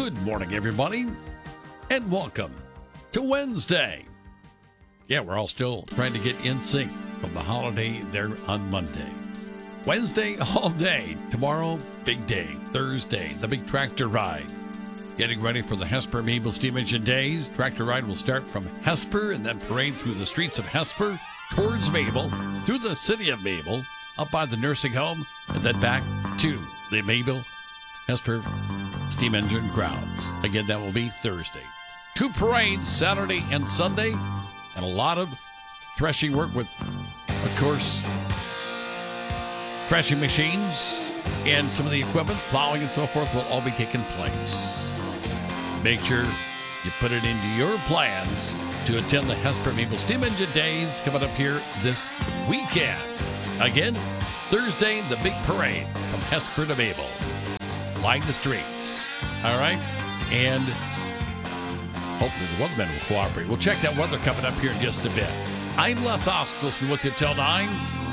Good morning, everybody, and welcome to Wednesday. Yeah, we're all still trying to get in sync from the holiday there on Monday. Wednesday all day. Tomorrow, big day. Thursday, the big tractor ride. Getting ready for the Hesper Mabel Steam Engine Days. Tractor ride will start from Hesper and then parade through the streets of Hesper, towards Mabel, through the city of Mabel, up by the nursing home, and then back to the Mabel Hesper Steam Engine grounds. Again, that will be Thursday. 2 parades, Saturday and Sunday, and a lot of threshing work with, of course, threshing machines and some of the equipment, plowing and so forth will all be taking place. Make sure you put it into your plans to attend the Hesper Mabel Steam Engine Days coming up here this weekend. Again, Thursday, the big parade from Hesper to Mabel. Line the streets. All right? And hopefully the weathermen will cooperate. We'll check that weather coming up here in just a bit. I'm Les Ostelston with you till 9.